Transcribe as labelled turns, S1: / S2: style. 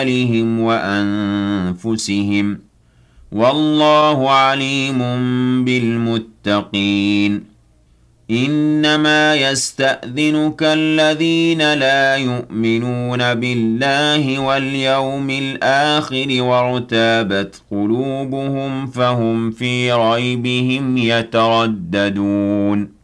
S1: أموالهم وأنفسهم والله عليم بالمتقين إنما يستأذنك الذين لا يؤمنون بالله واليوم الآخر وارتابت قلوبهم فهم في ريبهم يترددون